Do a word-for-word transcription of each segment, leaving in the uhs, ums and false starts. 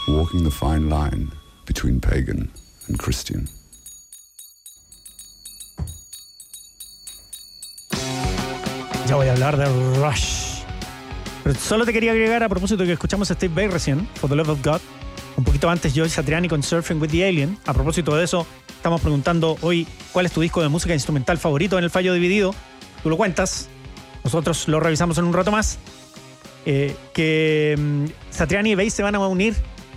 walking the fine line between pagan and Christian. Ya voy a hablar de Rush. Pero solo te quería agregar, a propósito de que escuchamos a Steve Vai recién, For the Love of God, un poquito antes Joe Satriani con Surfing with the Alien. A propósito de eso, estamos preguntando hoy cuál es tu disco de música instrumental favorito en el Fallo Dividido. Tú lo cuentas, nosotros lo revisamos en un rato más. Eh, que um, Satriani y Vai se van a unir.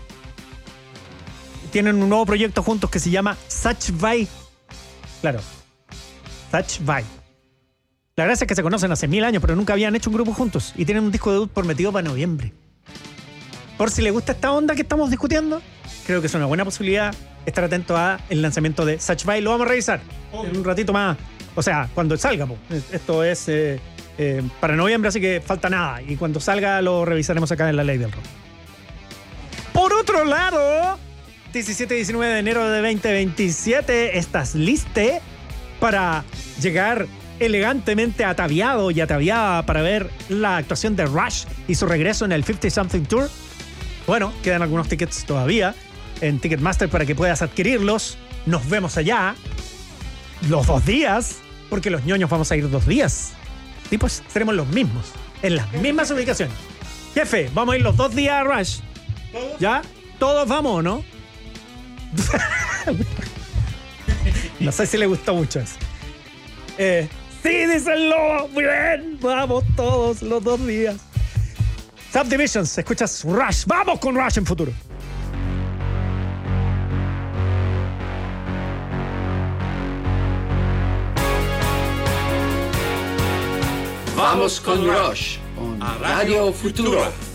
Tienen un nuevo proyecto juntos que se llama Such Vai. Claro, Such Vai. La gracia es que se conocen hace mil años, pero nunca habían hecho un grupo juntos. Y tienen un disco de debut prometido para noviembre. Por si les gusta esta onda que estamos discutiendo, creo que es una buena posibilidad estar atento al lanzamiento de Such Vai. Lo vamos a revisar oh. en un ratito más. O sea, cuando salga. Po. Esto es eh, eh, para noviembre, así que falta nada. Y cuando salga lo revisaremos acá en La Ley del Rock. Por otro lado, diecisiete y diecinueve de enero de veinte veintisiete, ¿estás listo para llegar elegantemente ataviado y ataviada para ver la actuación de Rush y su regreso en el cincuenta Something Tour? Bueno, quedan algunos tickets todavía en Ticketmaster para que puedas adquirirlos. Nos vemos allá los dos días, porque los ñoños vamos a ir dos días. Y pues seremos los mismos, en las mismas ubicaciones. Jefe, vamos a ir los dos días a Rush. ¿Ya? Todos vamos, ¿no? No sé si le gustó mucho eso. Eh... Sí, dísenlo. Muy bien. Vamos todos los dos días. Subdivisions, escuchas Rush. Vamos con Rush en futuro. Vamos con Rush. A Radio Futuro.